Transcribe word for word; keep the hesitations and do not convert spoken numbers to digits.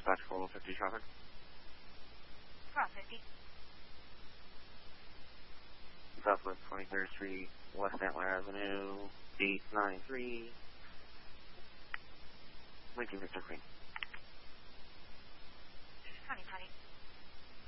dispatch four one fifty traffic. four fifty. Southwest twenty-third Street, West Antler Avenue, eight nine three. Lincoln Victor Green.